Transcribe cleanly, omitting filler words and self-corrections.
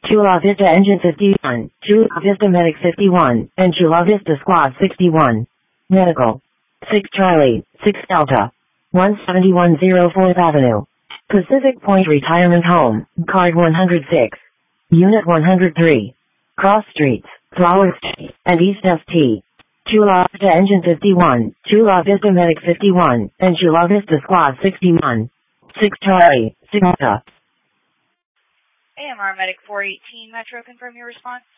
Chula Vista Engine 51, Chula Vista Medic 51, and Chula Vista Squad 61. Medical. 6 Charlie, 6 Delta. 17104th Avenue. Pacific Point Retirement Home, Card 106. Unit 103. Cross Streets, Flower Street, and East St. Chula Vista Engine 51, Chula Vista Medic 51, and Chula Vista Squad 61. 6 Charlie, 6 Delta. AMR Medic 418, Metro, confirm your response.